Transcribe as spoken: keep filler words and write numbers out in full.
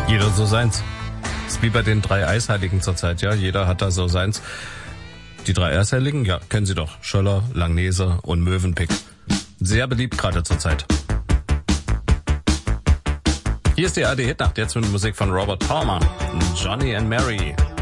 Jeder so seins. Ist wie bei den drei Eisheiligen zurzeit, ja. Jeder hat da so seins. Die drei Eisheiligen, ja, kennen Sie doch. Schöller, Langnese und Mövenpick. Sehr beliebt gerade zurzeit. Hier ist die A R D Hitnacht, jetzt mit Musik von Robert Palmer. Johnny and Mary.